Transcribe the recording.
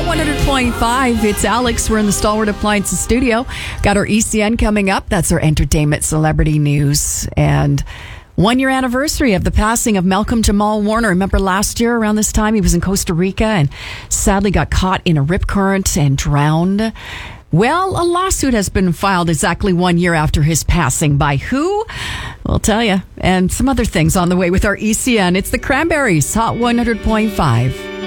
100.5. It's Alex. We're in the Stalwart Appliances studio. Got our ECN coming up. That's our entertainment celebrity news. And 1 year anniversary of the passing of Malcolm Jamal Warner. Remember last year around this time, he was in Costa Rica and sadly got caught in a rip current and drowned. Well, a lawsuit has been filed exactly 1 year after his passing. By who? We'll tell you. And some other things on the way with our ECN. It's the Cranberries, Hot 100.5.